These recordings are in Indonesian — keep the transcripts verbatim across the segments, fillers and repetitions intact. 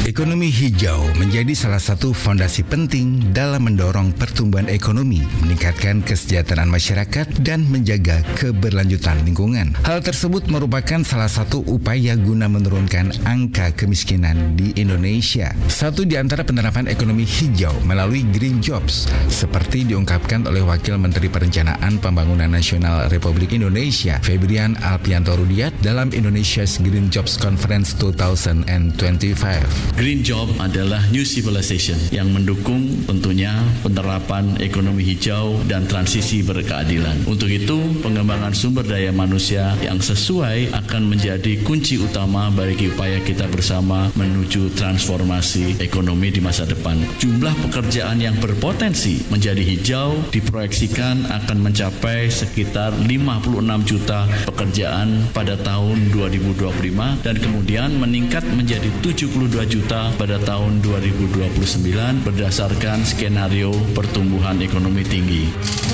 Ekonomi hijau menjadi salah satu fondasi penting dalam mendorong pertumbuhan ekonomi, meningkatkan kesejahteraan masyarakat, dan menjaga keberlanjutan lingkungan. Hal tersebut merupakan salah satu upaya guna menurunkan angka kemiskinan di Indonesia. Satu di antara penerapan ekonomi hijau melalui Green Jobs, seperti diungkapkan oleh Wakil Menteri Perencanaan Pembangunan Nasional Republik Indonesia, Febrian Alpianto Rudiat, dalam Indonesia's Green Jobs Conference dua ribu dua puluh lima. Green Job adalah new civilization yang mendukung tentunya penerapan ekonomi hijau dan transisi berkeadilan. Untuk itu, pengembangan sumber daya manusia yang sesuai akan menjadi kunci utama bagi upaya kita bersama menuju transformasi ekonomi di masa depan. Jumlah pekerjaan yang berpotensi menjadi hijau diproyeksikan akan mencapai sekitar lima puluh enam juta pekerjaan pada tahun dua ribu dua puluh lima dan kemudian meningkat menjadi tujuh puluh dua juta pada tahun dua ribu dua puluh sembilan berdasarkan skenario pertumbuhan ekonomi tinggi.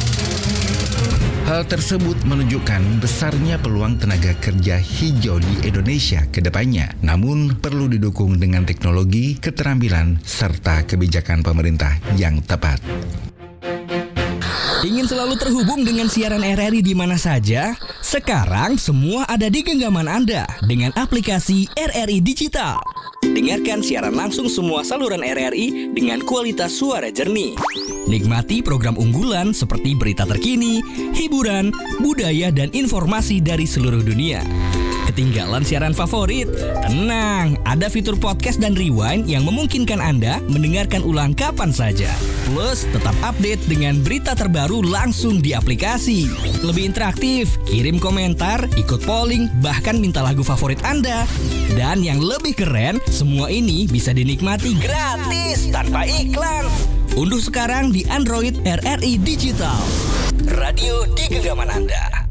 Hal tersebut menunjukkan besarnya peluang tenaga kerja hijau di Indonesia ke depannya. Namun perlu didukung dengan teknologi, keterampilan, serta kebijakan pemerintah yang tepat. Ingin selalu terhubung dengan siaran R R I di mana saja? Sekarang semua ada di genggaman Anda dengan aplikasi R R I Digital. Dengarkan siaran langsung semua saluran R R I dengan kualitas suara jernih. Nikmati program unggulan seperti berita terkini, hiburan, budaya, dan informasi dari seluruh dunia. Ketinggalan siaran favorit? Tenang, ada fitur podcast dan rewind yang memungkinkan Anda mendengarkan ulang kapan saja. Plus, tetap update dengan berita terbaru langsung di aplikasi. Lebih interaktif, kirim komentar, ikut polling, bahkan minta lagu favorit Anda. Dan yang lebih keren, semua ini bisa dinikmati gratis tanpa iklan. Unduh sekarang di Android R R I Digital. Radio di genggaman Anda.